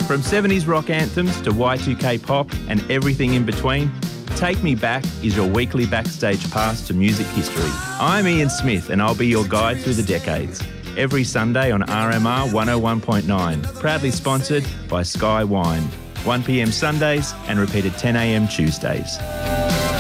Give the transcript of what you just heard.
From 70s rock anthems to Y2K pop and everything in between, Take Me Back is your weekly backstage pass to music history. I'm Ian Smith and I'll be your guide through the decades. Every Sunday on RMR 101.9, proudly sponsored by Sky Wine. 1 p.m. Sundays and repeated 10 a.m. Tuesdays.